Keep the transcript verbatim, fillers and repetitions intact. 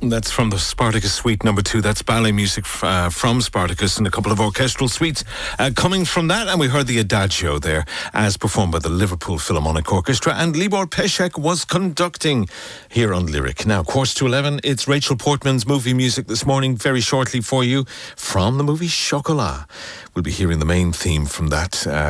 That's from the Spartacus Suite number two. That's ballet music uh, from Spartacus and a couple of orchestral suites uh, coming from that. And we heard the Adagio there as performed by the Liverpool Philharmonic Orchestra. And Libor Pesek was conducting here on Lyric. Now, quarter to eleven, it's Rachel Portman's movie music this morning, very shortly for you, from the movie Chocolat. We'll be hearing the main theme from that. Uh,